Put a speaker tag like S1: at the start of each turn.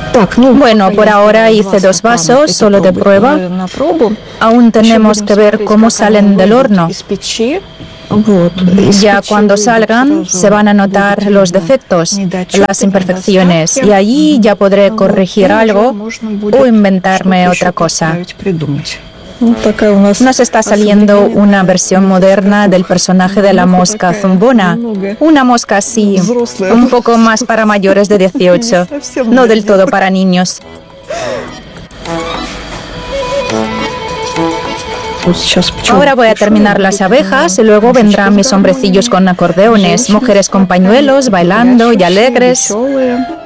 S1: Bueno, por ahora hice 2 vasos, solo de prueba. Aún tenemos que ver cómo salen del horno. Ya cuando salgan se van a notar los defectos, las imperfecciones, y allí ya podré corregir algo o inventarme otra cosa. Nos está saliendo una versión moderna del personaje de la mosca zumbona. Una mosca así, un poco más para mayores de 18, no del todo para niños. Ahora voy a terminar las abejas y luego vendrán mis hombrecillos con acordeones, mujeres con pañuelos, bailando y alegres.